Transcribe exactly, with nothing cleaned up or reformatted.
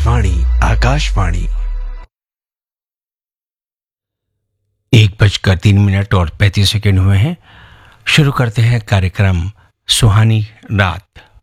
वाणी आकाशवाणी। एक बजकर तीन मिनट और पैंतीस सेकेंड हुए हैं। शुरू करते हैं कार्यक्रम सुहानी रात।